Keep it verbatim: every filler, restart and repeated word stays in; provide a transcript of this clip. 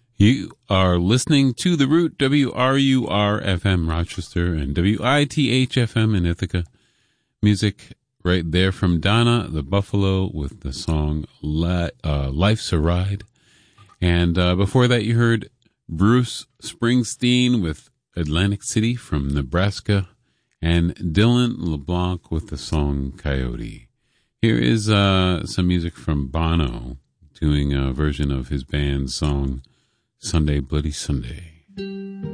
You are listening to The Root, W R U R F M Rochester and W I T H F M in Ithaca. Music right there from Donna the Buffalo with the song La- uh, Life's a Ride. And uh, before that you heard Bruce Springsteen with Atlantic City from Nebraska and Dylan LeBlanc with the song Coyote. Here is uh, some music from Bono doing a version of his band's song Sunday Bloody Sunday.